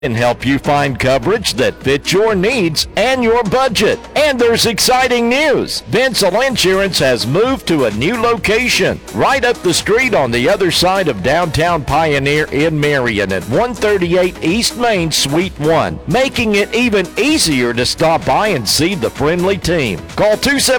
and help you find coverage that fits your needs and your budget. And there's exciting news. Vincel Insurance has moved to a new location right up the street on the other side of downtown Pioneer in Marion at 138 East Main, Suite 1, making it even easier to stop by and see the friendly team. Call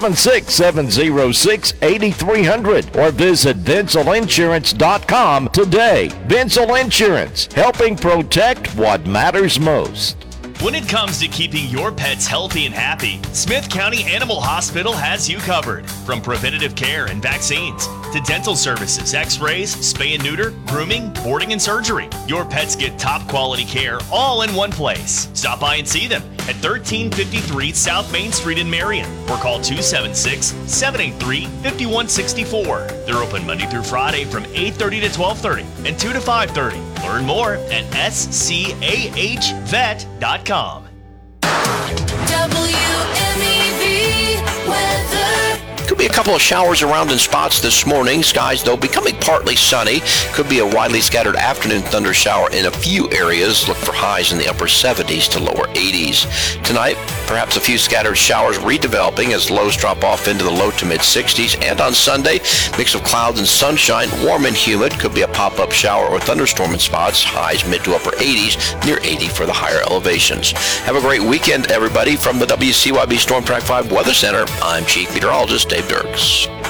276-706-8300 or visit VincelInsurance.com today. Vincel Insurance, helping protect what matters most. When it comes to keeping your pets healthy and happy, Smith County Animal Hospital has you covered. From preventative care and vaccines to dental services, x-rays, spay and neuter, grooming, boarding, and surgery, your pets get top quality care all in one place. Stop by and see them at 1353 South Main Street in Marion or call 276-783-5164. They're open Monday through Friday from 8:30 to 12:30 and 2 to 5:30. Learn more at scahvet.com. WMEV weather. Could be a couple of showers around in spots this morning. Skies, though, becoming partly sunny. Could be a widely scattered afternoon thunder shower in a few areas. Look for highs in the upper 70s to lower 80s. Tonight, perhaps a few scattered showers redeveloping as lows drop off into the low to mid 60s. And on Sunday, mix of clouds and sunshine, warm and humid. Could be a pop-up shower or thunderstorm in spots. Highs mid to upper 80s, near 80 for the higher elevations. Have a great weekend, everybody. From the WCYB Storm Track 5 Weather Center, I'm Chief Meteorologist Dave Dirks.